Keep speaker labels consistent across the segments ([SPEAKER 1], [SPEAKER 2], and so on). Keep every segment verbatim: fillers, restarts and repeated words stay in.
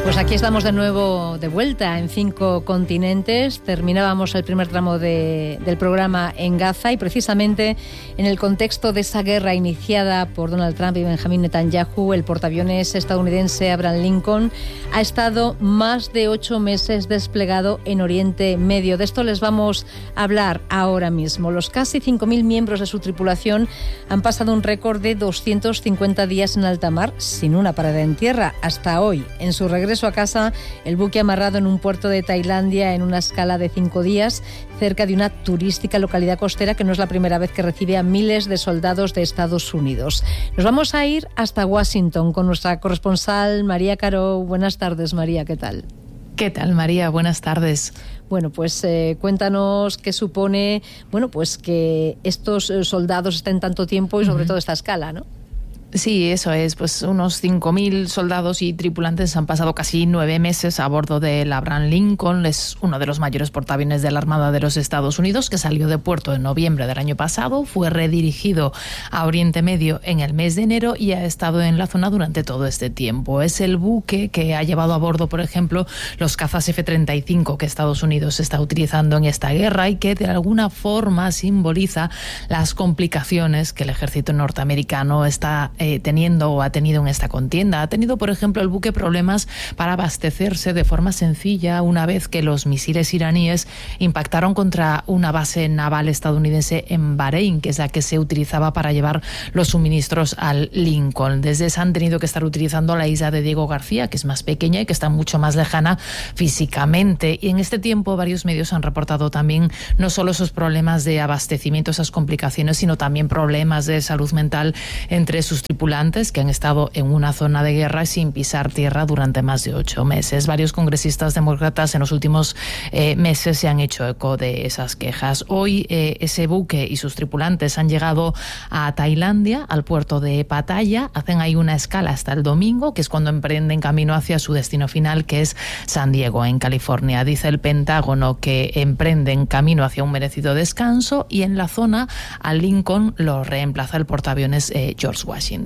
[SPEAKER 1] Pues aquí estamos de nuevo de vuelta en cinco continentes. Terminábamos el primer tramo de, del programa en Gaza y precisamente en el contexto de esa guerra iniciada por Donald Trump y Benjamin Netanyahu, el portaaviones estadounidense Abraham Lincoln ha estado más de ocho meses desplegado en Oriente Medio. De esto les vamos a hablar ahora mismo. Los casi cinco mil miembros de su tripulación han pasado un récord de doscientos cincuenta días en alta mar sin una parada en tierra hasta hoy. En su regreso a casa, el buque amarrado en un puerto de Tailandia en una escala de cinco días, cerca de una turística localidad costera que no es la primera vez que recibe a miles de soldados de Estados Unidos. Nos vamos a ir hasta Washington con nuestra corresponsal María Caro. Buenas tardes, María, ¿qué tal?
[SPEAKER 2] ¿Qué tal, María? Buenas tardes.
[SPEAKER 1] Bueno, pues eh, cuéntanos qué supone, bueno, pues que estos eh, soldados estén tanto tiempo y sobre uh-huh. todo esta escala, ¿no?
[SPEAKER 2] Sí, eso es. Pues unos cinco mil soldados y tripulantes han pasado casi nueve meses a bordo del Abraham Lincoln. Es uno de los mayores portaaviones de la Armada de los Estados Unidos, que salió de puerto en noviembre del año pasado, fue redirigido a Oriente Medio en el mes de enero y ha estado en la zona durante todo este tiempo. Es el buque que ha llevado a bordo, por ejemplo, los cazas F treinta y cinco que Estados Unidos está utilizando en esta guerra y que de alguna forma simboliza las complicaciones que el ejército norteamericano está Eh, teniendo o ha tenido en esta contienda. Ha tenido, por ejemplo, el buque problemas para abastecerse de forma sencilla una vez que los misiles iraníes impactaron contra una base naval estadounidense en Bahrein, que es la que se utilizaba para llevar los suministros al Lincoln. Desde esa han tenido que estar utilizando la isla de Diego García, que es más pequeña y que está mucho más lejana físicamente. Y en este tiempo varios medios han reportado también no solo esos problemas de abastecimiento, esas complicaciones, sino también problemas de salud mental entre sus tripulantes que han estado en una zona de guerra sin pisar tierra durante más de ocho meses. Varios congresistas demócratas en los últimos eh, meses se han hecho eco de esas quejas. Hoy eh, ese buque y sus tripulantes han llegado a Tailandia, al puerto de Pattaya. Hacen ahí una escala hasta el domingo, que es cuando emprenden camino hacia su destino final, que es San Diego, en California. Dice el Pentágono que emprenden camino hacia un merecido descanso y en la zona a Lincoln lo reemplaza el portaaviones eh, George Washington.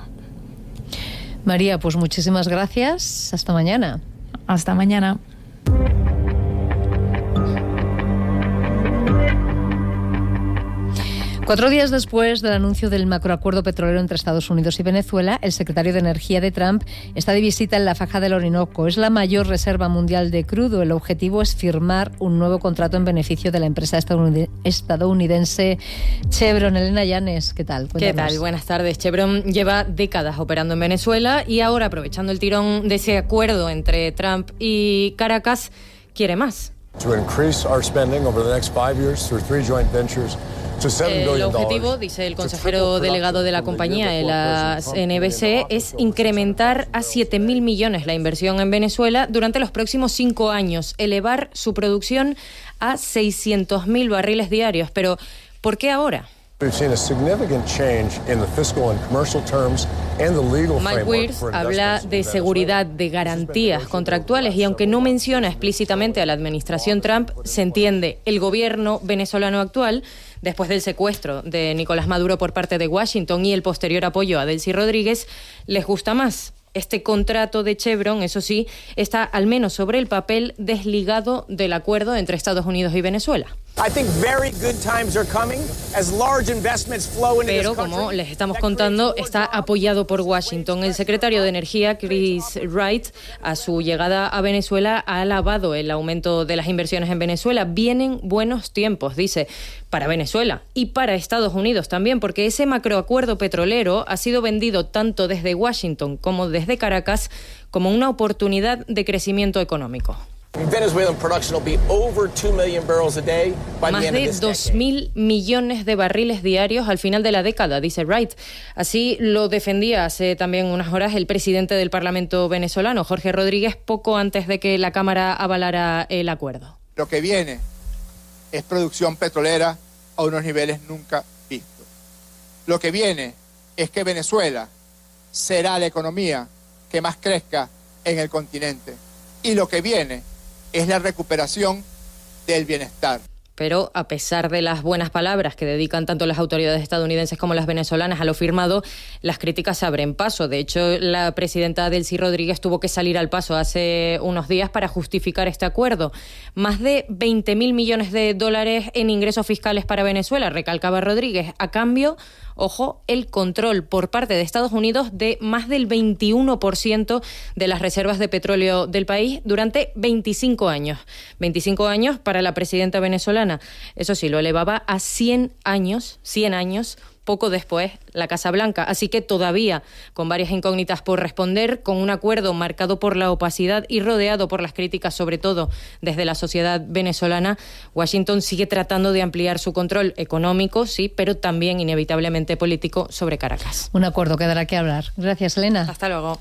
[SPEAKER 1] María, pues muchísimas gracias. Hasta mañana.
[SPEAKER 2] Hasta mañana.
[SPEAKER 1] Cuatro días después del anuncio del macroacuerdo petrolero entre Estados Unidos y Venezuela, el secretario de Energía de Trump está de visita en la faja del Orinoco. Es la mayor reserva mundial de crudo. El objetivo es firmar un nuevo contrato en beneficio de la empresa estadounidense Chevron. Elena Llanes, ¿qué tal? Cuéntanos.
[SPEAKER 3] ¿Qué tal? Buenas tardes. Chevron lleva décadas operando en Venezuela y ahora, aprovechando el tirón de ese acuerdo entre Trump y Caracas, quiere más.
[SPEAKER 4] To increase our spending over the next five years through three joint ventures.
[SPEAKER 3] El objetivo, dice el consejero delegado de la compañía de la N B C, es incrementar a siete mil millones la inversión en Venezuela durante los próximos cinco años, elevar su producción a seiscientos mil barriles diarios. Pero, ¿por qué ahora? Mike Wirtz habla de seguridad, de garantías contractuales y aunque no menciona explícitamente a la administración Trump, se entiende el gobierno venezolano actual, después del secuestro de Nicolás Maduro por parte de Washington y el posterior apoyo a Delcy Rodríguez, les gusta más. Este contrato de Chevron, eso sí, está al menos sobre el papel desligado del acuerdo entre Estados Unidos y Venezuela. Pero, como les estamos contando, está apoyado por Washington. El secretario de Energía, Chris Wright, a su llegada a Venezuela ha alabado el aumento de las inversiones en Venezuela. Vienen buenos tiempos, dice, para Venezuela y para Estados Unidos también, porque ese macroacuerdo petrolero ha sido vendido tanto desde Washington como desde Caracas como una oportunidad de crecimiento económico. Más de dos mil millones de barriles diarios al final de la década, dice Wright. Así lo defendía hace también unas horas el presidente del Parlamento venezolano, Jorge Rodríguez, poco antes de que la Cámara avalara el acuerdo.
[SPEAKER 5] Lo que viene es producción petrolera a unos niveles nunca vistos. Lo que viene es que Venezuela será la economía que más crezca en el continente. Y lo que viene es la recuperación del bienestar.
[SPEAKER 3] Pero a pesar de las buenas palabras que dedican tanto las autoridades estadounidenses como las venezolanas a lo firmado, las críticas abren paso. De hecho, la presidenta Delcy Rodríguez tuvo que salir al paso hace unos días para justificar este acuerdo. Más de veinte mil millones de dólares en ingresos fiscales para Venezuela, recalcaba Rodríguez. A cambio, ojo, el control por parte de Estados Unidos de más del veintiuno por ciento de las reservas de petróleo del país durante veinticinco años. veinticinco años para la presidenta venezolana. Eso sí, lo elevaba a cien años, cien años, poco después la Casa Blanca. Así que todavía con varias incógnitas por responder, con un acuerdo marcado por la opacidad y rodeado por las críticas, sobre todo desde la sociedad venezolana, Washington sigue tratando de ampliar su control económico, sí, pero también inevitablemente político sobre Caracas.
[SPEAKER 1] Un acuerdo que dará que hablar. Gracias, Elena.
[SPEAKER 3] Hasta luego.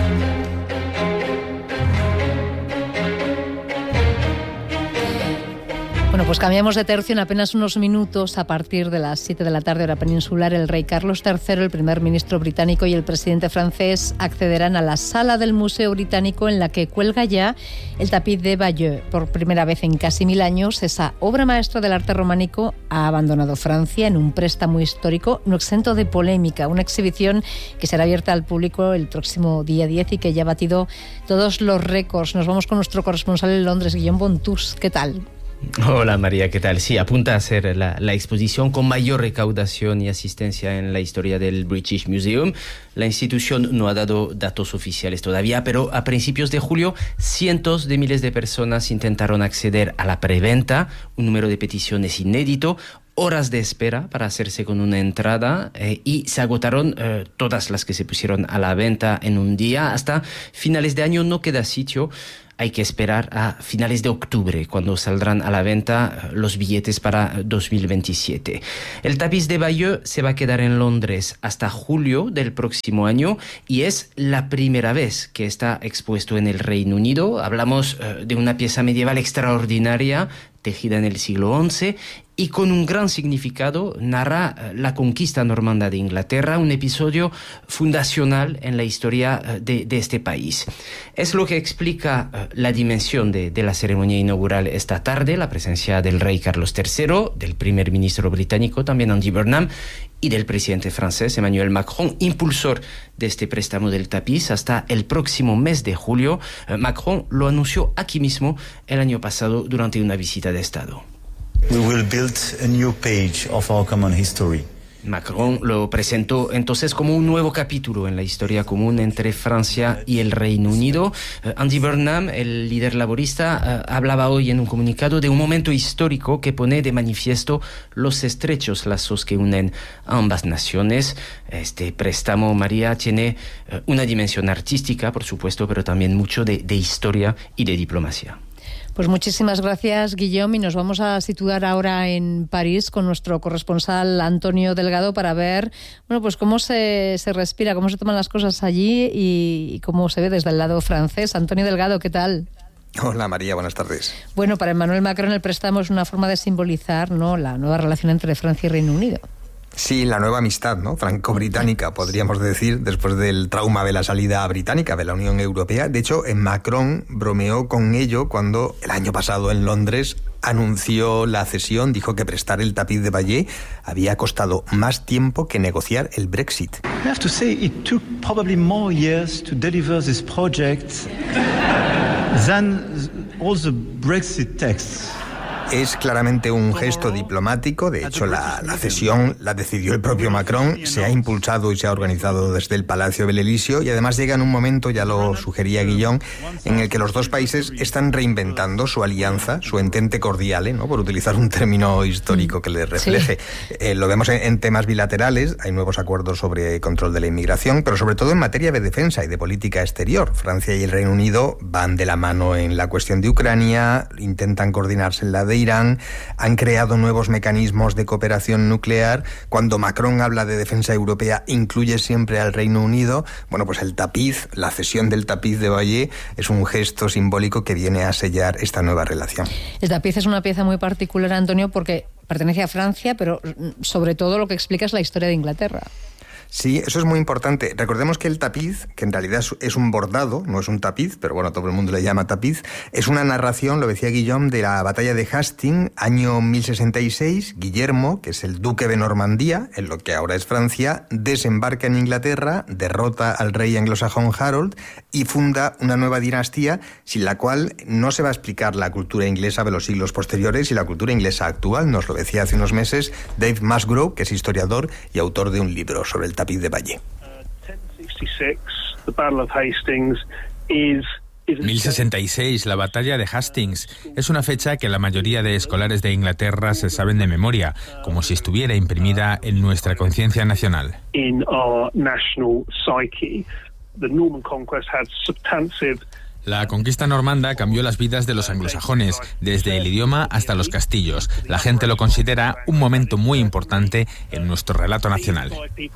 [SPEAKER 1] Bueno, pues cambiamos de tercio en apenas unos minutos. A partir de las siete de la tarde, hora peninsular, el rey Carlos tercero, el primer ministro británico y el presidente francés accederán a la sala del Museo Británico, en la que cuelga ya el tapiz de Bayeux. Por primera vez en casi mil años, esa obra maestra del arte románico ha abandonado Francia en un préstamo histórico no exento de polémica. Una exhibición que será abierta al público el próximo día diez y que ya ha batido todos los récords. Nos vamos con nuestro corresponsal en Londres, Guillaume Bontus. ¿Qué tal?
[SPEAKER 6] Hola María, ¿qué tal? Sí, apunta a ser la, la exposición con mayor recaudación y asistencia en la historia del British Museum. La institución no ha dado datos oficiales todavía, pero a principios de julio cientos de miles de personas intentaron acceder a la preventa, un número de peticiones inédito, horas de espera para hacerse con una entrada eh, y se agotaron eh, todas las que se pusieron a la venta en un día. Hasta finales de año no queda sitio. Hay que esperar a finales de octubre, cuando saldrán a la venta los billetes para dos mil veintisiete. El tapiz de Bayeux se va a quedar en Londres hasta julio del próximo año y es la primera vez que está expuesto en el Reino Unido. Hablamos uh, de una pieza medieval extraordinaria, tejida en el siglo once, y con un gran significado narra la conquista normanda de Inglaterra, un episodio fundacional en la historia de, de este país. Es lo que explica la dimensión de, de la ceremonia inaugural esta tarde, la presencia del rey Carlos tercero, del primer ministro británico, también Andy Burnham, y del presidente francés Emmanuel Macron, impulsor de este préstamo del tapiz hasta el próximo mes de julio. Macron lo anunció aquí mismo el año pasado durante una visita de Estado.
[SPEAKER 7] We will build a new page of our common history.
[SPEAKER 6] Macron lo presentó entonces como un nuevo capítulo en la historia común entre Francia y el Reino Unido. Uh, Andy Burnham, el líder laborista, uh, hablaba hoy en un comunicado de un momento histórico que pone de manifiesto los estrechos lazos que unen a ambas naciones. Este préstamo, María, tiene uh, una dimensión artística, por supuesto, pero también mucho de, de historia y de diplomacia.
[SPEAKER 1] Pues muchísimas gracias, Guillaume, y nos vamos a situar ahora en París con nuestro corresponsal Antonio Delgado para ver, bueno, pues cómo se, se respira, cómo se toman las cosas allí y, y cómo se ve desde el lado francés. Antonio Delgado, ¿qué tal?
[SPEAKER 8] Hola María, buenas tardes.
[SPEAKER 1] Bueno, para Emmanuel Macron el préstamo es una forma de simbolizar, ¿no?, la nueva relación entre Francia y Reino Unido.
[SPEAKER 8] Sí, la nueva amistad, ¿no?, franco-británica, podríamos decir, después del trauma de la salida británica de la Unión Europea. De hecho, Macron bromeó con ello cuando el año pasado en Londres anunció la cesión. Dijo que prestar el tapiz de Bayeux había costado más tiempo que negociar el Brexit.
[SPEAKER 7] I have to say it took probably more years to deliver this project than all the Brexit texts.
[SPEAKER 8] Es claramente un gesto diplomático. De hecho, la, la cesión la decidió el propio Macron. Se ha impulsado y se ha organizado desde el Palacio del Elíseo y además llega en un momento, ya lo sugería Guillaume, en el que los dos países están reinventando su alianza, su entente cordiale, ¿no?, por utilizar un término histórico que les refleje. Sí. Eh, lo vemos en, en temas bilaterales. Hay nuevos acuerdos sobre control de la inmigración, pero sobre todo en materia de defensa y de política exterior. Francia y el Reino Unido van de la mano en la cuestión de Ucrania, intentan coordinarse en la de Irán, han creado nuevos mecanismos de cooperación nuclear. Cuando Macron habla de defensa europea, incluye siempre al Reino Unido. Bueno, pues el tapiz, la cesión del tapiz de Bayeux es un gesto simbólico que viene a sellar esta nueva relación.
[SPEAKER 1] El tapiz es una pieza muy particular, Antonio, porque pertenece a Francia, pero sobre todo lo que explica es la historia de Inglaterra.
[SPEAKER 8] Sí, eso es muy importante. Recordemos que el tapiz, que en realidad es un bordado, no es un tapiz, pero bueno, todo el mundo le llama tapiz, es una narración, lo decía Guillaume, de la batalla de Hastings, año mil sesenta y seis. Guillermo, que es el duque de Normandía, en lo que ahora es Francia, desembarca en Inglaterra, derrota al rey anglosajón Harold y funda una nueva dinastía sin la cual no se va a explicar la cultura inglesa de los siglos posteriores y la cultura inglesa actual. Nos lo decía hace unos meses Dave Musgrove, que es historiador y autor de un libro sobre el tapiz de Bayeux.
[SPEAKER 9] mil sesenta y seis, la batalla de Hastings, es una fecha que la mayoría de escolares de Inglaterra se saben de memoria, como si estuviera imprimida en nuestra conciencia nacional. La conquista normanda cambió las vidas de los anglosajones, desde el idioma hasta los castillos. La gente lo considera un momento muy importante en nuestro relato nacional.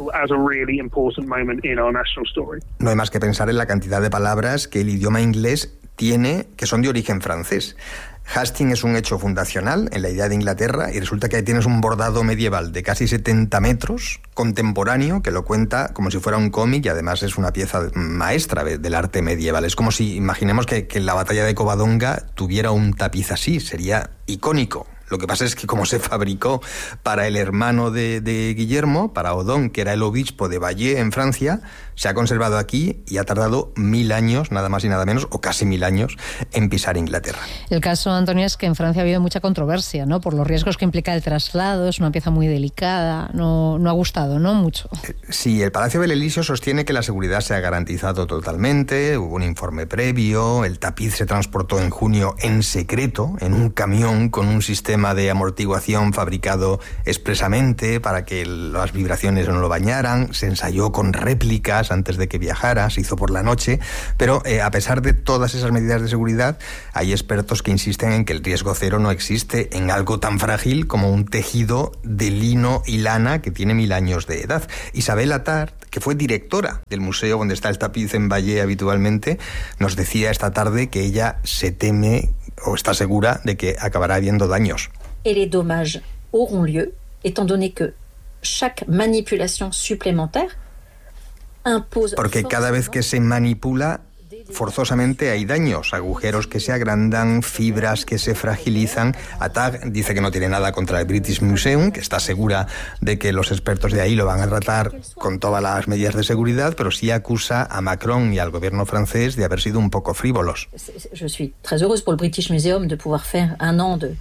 [SPEAKER 8] No hay más que pensar en la cantidad de palabras que el idioma inglés tiene que son de origen francés. Hastings es un hecho fundacional en la idea de Inglaterra y resulta que ahí tienes un bordado medieval de casi setenta metros, contemporáneo, que lo cuenta como si fuera un cómic y además es una pieza maestra del arte medieval. Es como si, imaginemos que, que la batalla de Covadonga tuviera un tapiz así, sería icónico. Lo que pasa es que como se fabricó para el hermano de, de Guillermo, para Odón, que era el obispo de Bayeux en Francia, se ha conservado aquí y ha tardado mil años, nada más y nada menos, o casi mil años, en pisar Inglaterra.
[SPEAKER 1] El caso, Antonio, es que en Francia ha habido mucha controversia, ¿no? Por los riesgos que implica el traslado, es una pieza muy delicada, no, no ha gustado, ¿no? Mucho.
[SPEAKER 8] Sí, el Palacio del Elíseo sostiene que la seguridad se ha garantizado totalmente, hubo un informe previo, el tapiz se transportó en junio en secreto, en un camión con un sistema de amortiguación fabricado expresamente para que las vibraciones no lo bañaran, se ensayó con réplicas antes de que viajara, se hizo por la noche, pero eh, a pesar de todas esas medidas de seguridad, hay expertos que insisten en que el riesgo cero no existe en algo tan frágil como un tejido de lino y lana que tiene mil años de edad. Isabel Attard, que fue directora del museo donde está el tapiz en Bayeux habitualmente, nos decía esta tarde que ella se teme o está segura de que acabará habiendo daños.
[SPEAKER 10] Et les dommages auront lieu, étant donné que chaque manipulation supplémentaire impose...
[SPEAKER 8] Porque cada vez que se manipula, forzosamente hay daños, agujeros que se agrandan, fibras que se fragilizan. Attard dice que no tiene nada contra el British Museum, que está segura de que los expertos de ahí lo van a tratar con todas las medidas de seguridad, pero sí acusa a Macron y al gobierno francés de haber sido un poco frívolos.
[SPEAKER 10] Je suis très heureuse pour le British Museum de pouvoir faire un an de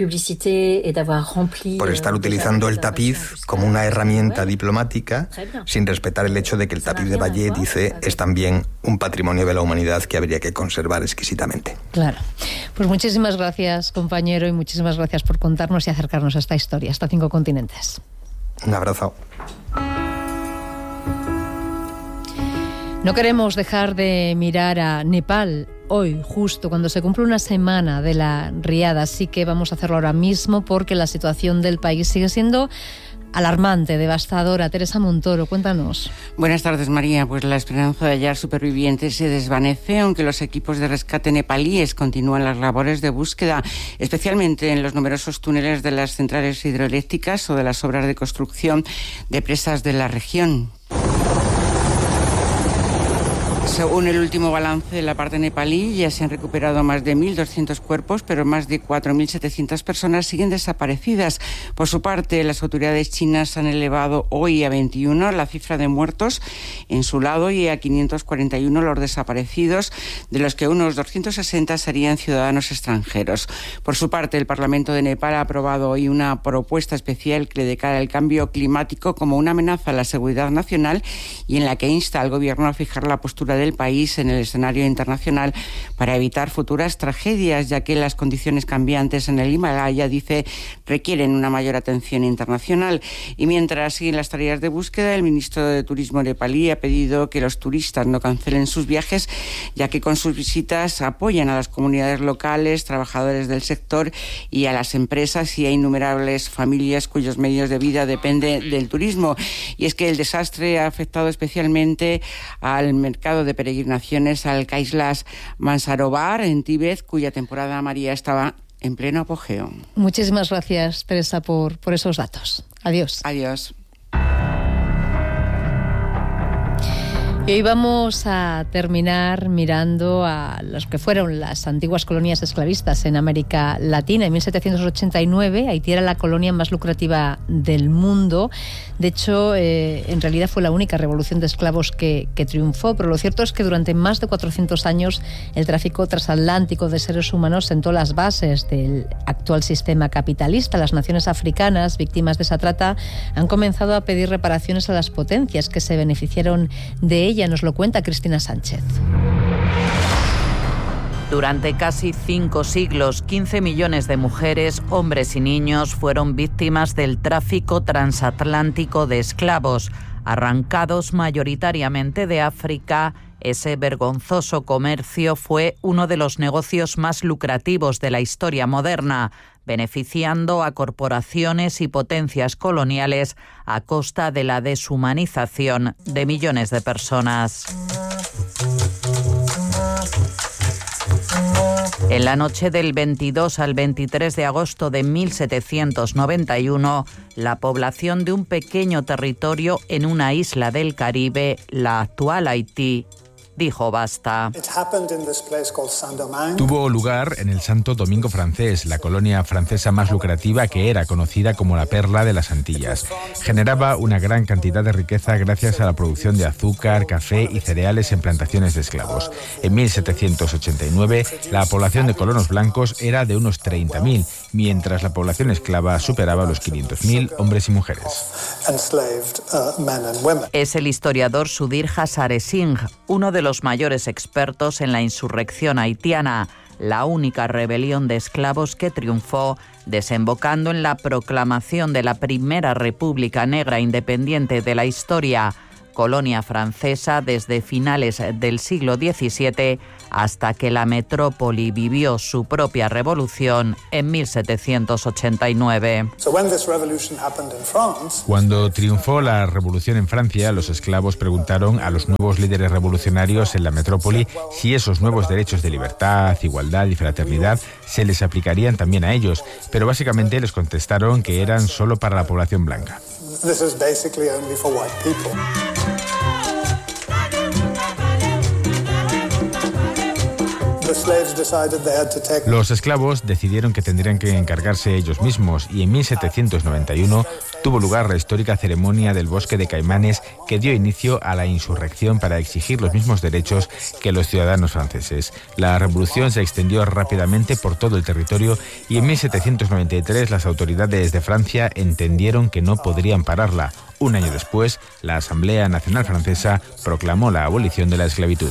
[SPEAKER 8] por estar utilizando el tapiz como una herramienta diplomática, sin respetar el hecho de que el tapiz de Bayeux, dice, es también un patrimonio de la humanidad que habría que conservar exquisitamente.
[SPEAKER 1] Claro. Pues muchísimas gracias, compañero, y muchísimas gracias por contarnos y acercarnos a esta historia, hasta cinco continentes.
[SPEAKER 8] Un abrazo.
[SPEAKER 1] No queremos dejar de mirar a Nepal hoy, justo cuando se cumple una semana de la riada, así que vamos a hacerlo ahora mismo porque la situación del país sigue siendo alarmante, devastadora. Teresa Montoro, cuéntanos.
[SPEAKER 11] Buenas tardes, María. Pues la esperanza de hallar supervivientes se desvanece, aunque los equipos de rescate nepalíes continúan las labores de búsqueda, especialmente en los numerosos túneles de las centrales hidroeléctricas o de las obras de construcción de presas de la región. Según el último balance de la parte nepalí, ya se han recuperado más de mil doscientos cuerpos, pero más de cuatro mil setecientas personas siguen desaparecidas. Por su parte, las autoridades chinas han elevado hoy a veintiuno la cifra de muertos en su lado y a quinientos cuarenta y uno los desaparecidos, de los que unos doscientos sesenta serían ciudadanos extranjeros. Por su parte, el Parlamento de Nepal ha aprobado hoy una propuesta especial que declara el cambio climático como una amenaza a la seguridad nacional y en la que insta al gobierno a fijar la postura del país en el escenario internacional para evitar futuras tragedias, ya que las condiciones cambiantes en el Himalaya, dice, requieren una mayor atención internacional. Y mientras siguen las tareas de búsqueda, el ministro de Turismo nepalí ha pedido que los turistas no cancelen sus viajes, ya que con sus visitas apoyan a las comunidades locales, trabajadores del sector y a las empresas y a innumerables familias cuyos medios de vida dependen del turismo. Y es que el desastre ha afectado especialmente al mercado de peregrinaciones al Kailash Mansarovar en Tíbet, cuya temporada, María, estaba en pleno apogeo.
[SPEAKER 1] Muchísimas gracias, Teresa, por, por esos datos. Adiós.
[SPEAKER 11] Adiós.
[SPEAKER 1] Y hoy vamos a terminar mirando a los que fueron las antiguas colonias esclavistas en América Latina. En mil setecientos ochenta y nueve, Haití era la colonia más lucrativa del mundo. De hecho, eh, en realidad fue la única revolución de esclavos que, que triunfó, pero lo cierto es que durante más de cuatrocientos años el tráfico transatlántico de seres humanos sentó las bases del actual sistema capitalista. Las naciones africanas, víctimas de esa trata, han comenzado a pedir reparaciones a las potencias que se beneficiaron de ella. Nos lo cuenta Cristina Sánchez.
[SPEAKER 12] Durante casi cinco siglos, quince millones de mujeres, hombres y niños fueron víctimas del tráfico transatlántico de esclavos, arrancados mayoritariamente de África. Ese vergonzoso comercio fue uno de los negocios más lucrativos de la historia moderna, beneficiando a corporaciones y potencias coloniales a costa de la deshumanización de millones de personas. En la noche del veintidós al veintitrés de agosto de mil setecientos noventa y uno, la población de un pequeño territorio en una isla del Caribe, la actual Haití, dijo basta.
[SPEAKER 9] Tuvo lugar en el Santo Domingo francés, la colonia francesa más lucrativa que era conocida como la perla de las Antillas. Generaba una gran cantidad de riqueza gracias a la producción de azúcar, café y cereales en plantaciones de esclavos. En mil setecientos ochenta y nueve, la población de colonos blancos era de unos treinta mil, mientras la población esclava superaba los quinientos mil hombres y mujeres.
[SPEAKER 12] Es el historiador Sudhir Hazare Singh, uno de los mayores expertos en la insurrección haitiana, la única rebelión de esclavos que triunfó, desembocando en la proclamación de la primera república negra independiente de la historia, colonia francesa desde finales del siglo diecisiete hasta que la metrópoli vivió su propia revolución en mil setecientos ochenta y nueve.
[SPEAKER 9] Cuando triunfó la revolución en Francia, los esclavos preguntaron a los nuevos líderes revolucionarios en la metrópoli si esos nuevos derechos de libertad, igualdad y fraternidad se les aplicarían también a ellos, pero básicamente les contestaron que eran solo para la población blanca.
[SPEAKER 13] This is basically only for white people.
[SPEAKER 9] Los esclavos decidieron que tendrían que encargarse ellos mismos y en mil setecientos noventa y uno tuvo lugar la histórica ceremonia del Bosque de Caimanes que dio inicio a la insurrección para exigir los mismos derechos que los ciudadanos franceses. La revolución se extendió rápidamente por todo el territorio y en mil setecientos noventa y tres las autoridades de Francia entendieron que no podrían pararla. Un año después, la Asamblea Nacional Francesa proclamó la abolición de la esclavitud.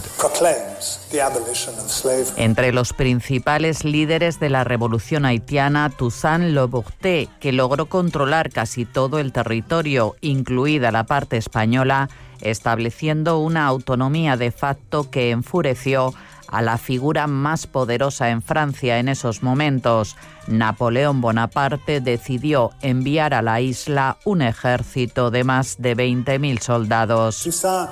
[SPEAKER 12] Entre los principales líderes de la revolución haitiana, Toussaint Louverture, que logró controlar casi todo el territorio, incluida la parte española, estableciendo una autonomía de facto que enfureció a la figura más poderosa en Francia en esos momentos. Napoleón Bonaparte decidió enviar a la isla un ejército de más de veinte mil soldados.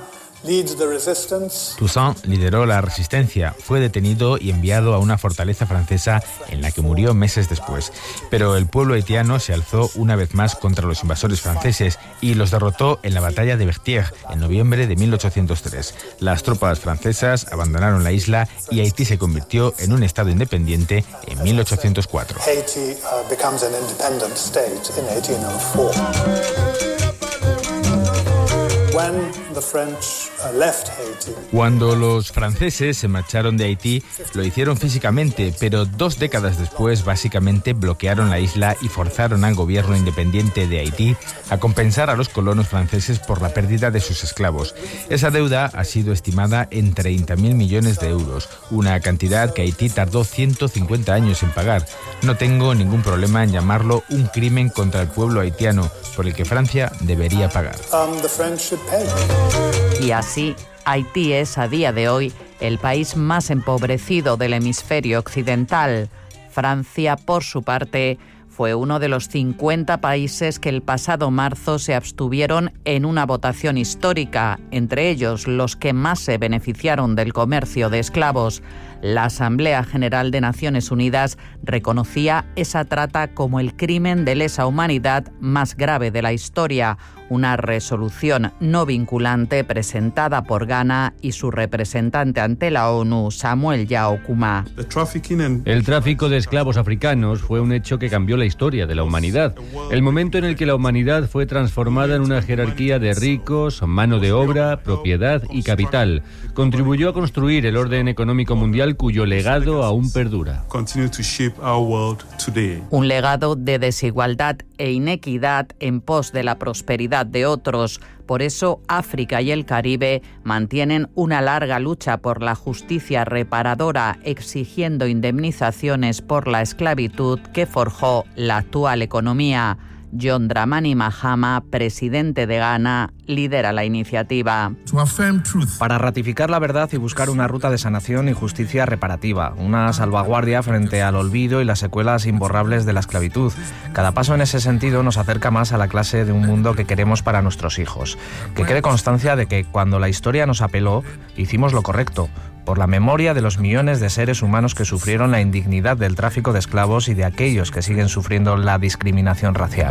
[SPEAKER 9] Toussaint lideró la resistencia, fue detenido y enviado a una fortaleza francesa en la que murió meses después. Pero el pueblo haitiano se alzó una vez más contra los invasores franceses y los derrotó en la batalla de Berthier en noviembre de mil ochocientos tres. Las tropas francesas abandonaron la isla y Haití se convirtió en un estado independiente en mil ochocientos cuatro.
[SPEAKER 13] Haiti uh, becomes an independent state in eighteen oh four. When the French left Haiti.
[SPEAKER 9] Cuando los franceses se marcharon de Haití, lo hicieron físicamente, pero dos décadas después básicamente bloquearon la isla y forzaron al gobierno independiente de Haití a compensar a los colonos franceses por la pérdida de sus esclavos. Esa deuda ha sido estimada en treinta mil millones de euros, una cantidad que Haití tardó ciento cincuenta años en pagar. No tengo ningún problema en llamarlo un crimen contra el pueblo haitiano, por el que Francia debería pagar.
[SPEAKER 13] Um, the French should pay.
[SPEAKER 12] Y así, Haití es a día de hoy el país más empobrecido del hemisferio occidental. Francia, por su parte, fue uno de los cincuenta países que el pasado marzo se abstuvieron en una votación histórica, entre ellos los que más se beneficiaron del comercio de esclavos. La Asamblea General de Naciones Unidas reconocía esa trata como el crimen de lesa humanidad más grave de la historia, una resolución no vinculante presentada por Ghana y su representante ante la ONU, Samuel Yao Kuma.
[SPEAKER 14] El tráfico de esclavos africanos fue un hecho que cambió la historia de la humanidad. El momento en el que la humanidad fue transformada en una jerarquía de ricos, mano de obra, propiedad y capital. Contribuyó a construir el orden económico mundial cuyo legado aún perdura.
[SPEAKER 12] Un legado de desigualdad e inequidad en pos de la prosperidad de otros. Por eso, África y el Caribe mantienen una larga lucha por la justicia reparadora, exigiendo indemnizaciones por la esclavitud que forjó la actual economía. John Dramani Mahama, presidente de Ghana, lidera la iniciativa.
[SPEAKER 15] Para ratificar la verdad y buscar una ruta de sanación y justicia reparativa, una salvaguardia frente al olvido y las secuelas imborrables de la esclavitud. Cada paso en ese sentido nos acerca más a la clase de un mundo que queremos para nuestros hijos. Que quede constancia de que cuando la historia nos apeló, hicimos lo correcto, por la memoria de los millones de seres humanos que sufrieron la indignidad del tráfico de esclavos y de aquellos que siguen sufriendo la discriminación racial.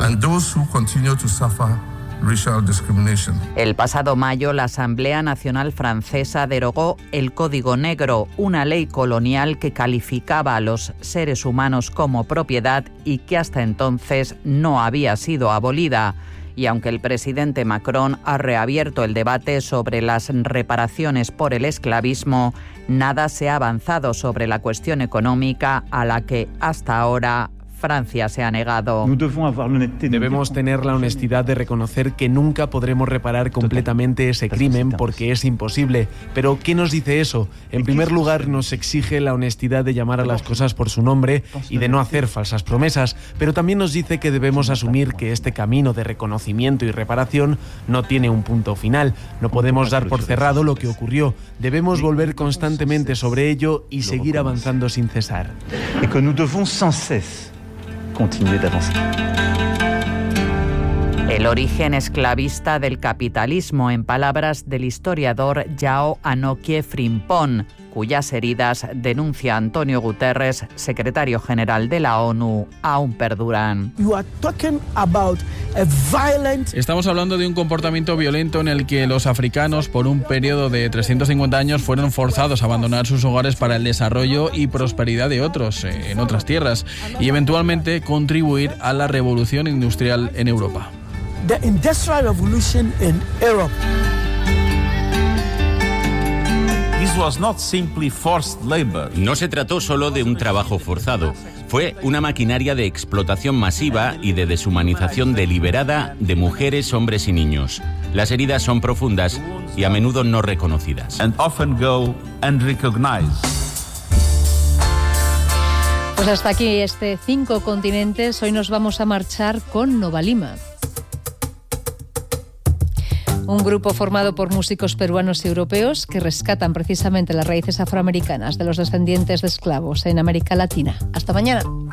[SPEAKER 12] El pasado mayo, la Asamblea Nacional Francesa derogó el Código Negro, una ley colonial que calificaba a los seres humanos como propiedad y que hasta entonces no había sido abolida. Y aunque el presidente Macron ha reabierto el debate sobre las reparaciones por el esclavismo, nada se ha avanzado sobre la cuestión económica a la que hasta ahora Francia se ha negado.
[SPEAKER 16] Debemos tener la honestidad de reconocer que nunca podremos reparar completamente ese crimen porque es imposible. Pero ¿qué nos dice eso? En primer lugar, nos exige la honestidad de llamar a las cosas por su nombre y de no hacer falsas promesas, pero también nos dice que debemos asumir que este camino de reconocimiento y reparación no tiene un punto final. No podemos dar por cerrado lo que ocurrió. Debemos volver constantemente sobre ello y seguir avanzando sin cesar.
[SPEAKER 7] Y que nous devons sans cesse continuer d'avancer.
[SPEAKER 12] El origen esclavista del capitalismo, en palabras del historiador Yao Anokie Frimpong, cuyas heridas, denuncia Antonio Guterres, secretario general de la ONU, aún perduran.
[SPEAKER 17] Estamos hablando de un comportamiento violento en el que los africanos, por un periodo de trescientos cincuenta años, fueron forzados a abandonar sus hogares para el desarrollo y prosperidad de otros, eh, en otras tierras, y eventualmente contribuir a la revolución industrial en Europa.
[SPEAKER 18] The Industrial Revolution in Europe.
[SPEAKER 19] This was not simply forced labor. No se trató solo de un trabajo forzado. Fue una maquinaria de explotación masiva y de deshumanización deliberada de mujeres, hombres y niños. Las heridas son profundas y a menudo no reconocidas. And often go unrecognized.
[SPEAKER 1] Pues hasta aquí este Cinco Continentes. Hoy nos vamos a marchar con Nova Lima. Un grupo formado por músicos peruanos y europeos que rescatan precisamente las raíces afroamericanas de los descendientes de esclavos en América Latina. Hasta mañana.